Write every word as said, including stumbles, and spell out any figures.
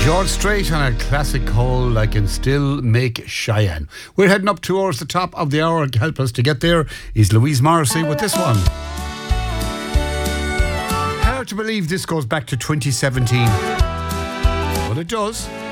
George Strait on a classic call I Can Still Make Cheyenne. We're heading up towards the top of the hour. To help us to get there is Louise Morrissey with this one. Hard to believe this goes back to twenty seventeen. But it does.